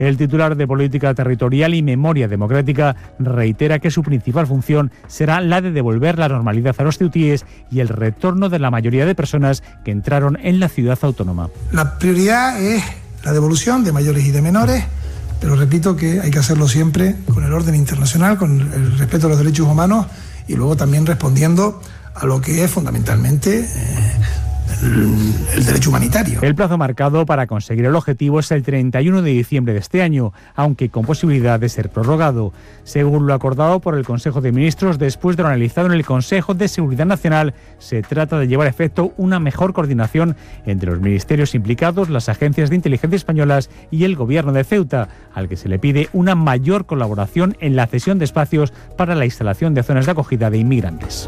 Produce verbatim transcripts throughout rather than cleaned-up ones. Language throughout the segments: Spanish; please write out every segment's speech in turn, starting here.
El titular de Política Territorial y Memoria Democrática reitera que su principal función será la de devolver la normalidad a los ceutíes y el retorno de la mayoría de personas que entraron en la ciudad autónoma. La prioridad es la devolución de mayores y de menores, pero repito que hay que hacerlo siempre con el orden internacional, con el respeto a los derechos humanos y luego también respondiendo a lo que es fundamentalmente eh, el, el derecho humanitario. El plazo marcado para conseguir el objetivo es el treinta y uno de diciembre de este año, aunque con posibilidad de ser prorrogado, según lo acordado por el Consejo de Ministros después de lo analizado en el Consejo de Seguridad Nacional. Se trata de llevar a efecto una mejor coordinación entre los ministerios implicados, las agencias de inteligencia españolas y el Gobierno de Ceuta, al que se le pide una mayor colaboración en la cesión de espacios para la instalación de zonas de acogida de inmigrantes.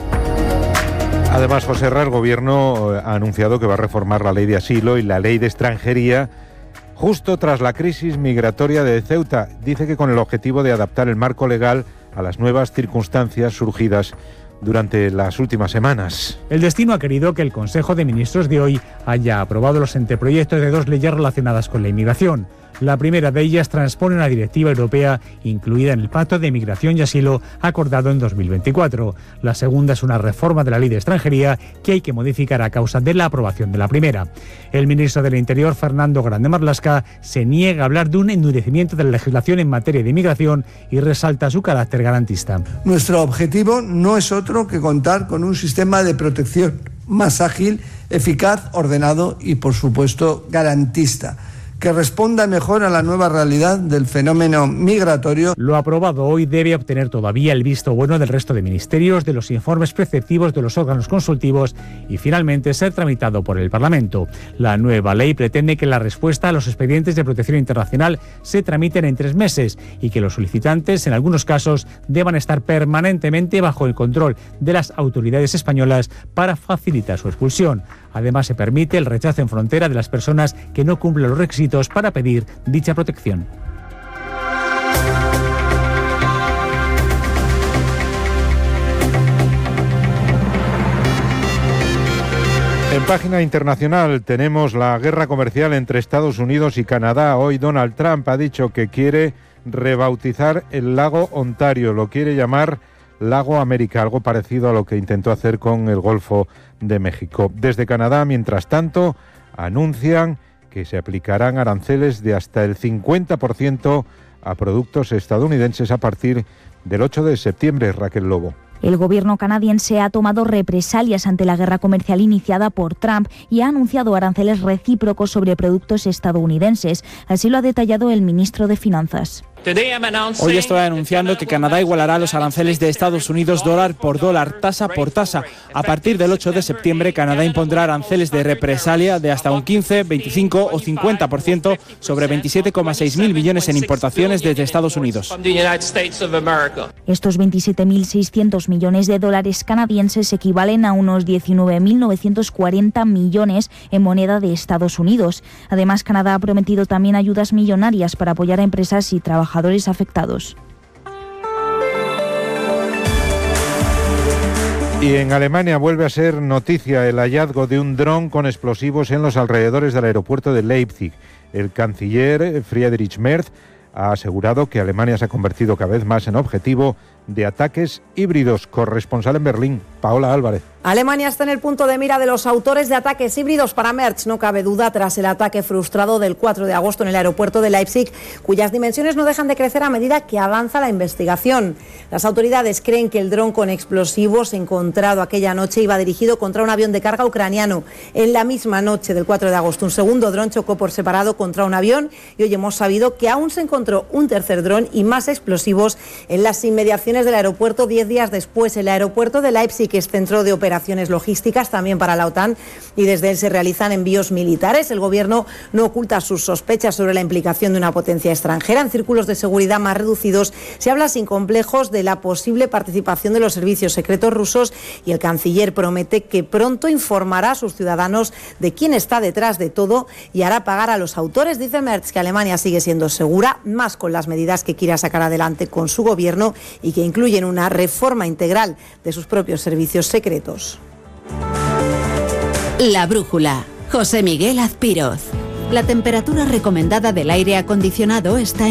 Además, José Ra, el Gobierno ha anunciado que va a reformar la ley de asilo y la ley de extranjería justo tras la crisis migratoria de Ceuta. Dice que con el objetivo de adaptar el marco legal a las nuevas circunstancias surgidas durante las últimas semanas. El destino ha querido que el Consejo de Ministros de hoy haya aprobado los anteproyectos de dos leyes relacionadas con la inmigración. La primera de ellas transpone una directiva europea incluida en el Pacto de Migración y Asilo acordado en dos mil veinticuatro. La segunda es una reforma de la ley de extranjería que hay que modificar a causa de la aprobación de la primera. El ministro del Interior, Fernando Grande Marlaska, se niega a hablar de un endurecimiento de la legislación en materia de inmigración y resalta su carácter garantista. Nuestro objetivo no es otro que contar con un sistema de protección más ágil, eficaz, ordenado y, por supuesto, garantista, que responda mejor a la nueva realidad del fenómeno migratorio. Lo aprobado hoy debe obtener todavía el visto bueno del resto de ministerios, de los informes preceptivos de los órganos consultivos y finalmente ser tramitado por el Parlamento. La nueva ley pretende que la respuesta a los expedientes de protección internacional se tramiten en tres meses y que los solicitantes, en algunos casos, deban estar permanentemente bajo el control de las autoridades españolas para facilitar su expulsión. Además, se permite el rechazo en frontera de las personas que no cumplen los requisitos para pedir dicha protección. En página internacional tenemos la guerra comercial entre Estados Unidos y Canadá. Hoy Donald Trump ha dicho que quiere rebautizar el lago Ontario, lo quiere llamar Lago América, algo parecido a lo que intentó hacer con el Golfo de México. Desde Canadá, mientras tanto, anuncian que se aplicarán aranceles de hasta el cincuenta por ciento a productos estadounidenses a partir del ocho de septiembre, Raquel Lobo. El gobierno canadiense ha tomado represalias ante la guerra comercial iniciada por Trump y ha anunciado aranceles recíprocos sobre productos estadounidenses. Así lo ha detallado el ministro de Finanzas. Hoy estoy anunciando que Canadá igualará los aranceles de Estados Unidos dólar por dólar, tasa por tasa. A partir del ocho de septiembre, Canadá impondrá aranceles de represalia de hasta un quince, veinticinco o cincuenta por ciento sobre veintisiete coma seis mil millones en importaciones desde Estados Unidos. Estos veintisiete mil seiscientos millones de dólares canadienses equivalen a unos diecinueve mil novecientos cuarenta millones en moneda de Estados Unidos. Además, Canadá ha prometido también ayudas millonarias para apoyar a empresas y trabajadores afectados. Y en Alemania vuelve a ser noticia el hallazgo de un dron con explosivos en los alrededores del aeropuerto de Leipzig. El canciller Friedrich Merz ha asegurado que Alemania se ha convertido cada vez más en objetivo de ataques híbridos. Corresponsal en Berlín, Paola Álvarez. Alemania está en el punto de mira de los autores de ataques híbridos. Para Merz no cabe duda tras el ataque frustrado del cuatro de agosto en el aeropuerto de Leipzig, cuyas dimensiones no dejan de crecer a medida que avanza la investigación. Las autoridades creen que el dron con explosivos encontrado aquella noche iba dirigido contra un avión de carga ucraniano. En la misma noche del cuatro de agosto, un segundo dron chocó por separado contra un avión y hoy hemos sabido que aún se encontró un tercer dron y más explosivos en las inmediaciones del aeropuerto diez días después. El aeropuerto de Leipzig es centro de operaciones logísticas también para la OTAN y desde él se realizan envíos militares. El gobierno no oculta sus sospechas sobre la implicación de una potencia extranjera. En círculos de seguridad más reducidos se habla sin complejos de la posible participación de los servicios secretos rusos y el canciller promete que pronto informará a sus ciudadanos de quién está detrás de todo y hará pagar a los autores. Dice Merz que Alemania sigue siendo segura, más con las medidas que quiera sacar adelante con su gobierno y que incluyen una reforma integral de sus propios servicios secretos. La brújula. José Miguel Azpiroz. La temperatura recomendada del aire acondicionado está en